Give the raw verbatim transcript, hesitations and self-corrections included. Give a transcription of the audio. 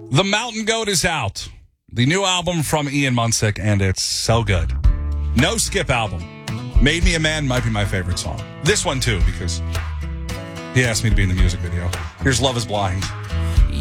The Mountain Goat is out. The new album from Ian Munsick, and it's so good. No Skip album. Made Me a Man might be my favorite song. This one, too, because he asked me to be in the music video. Here's Love is Blind.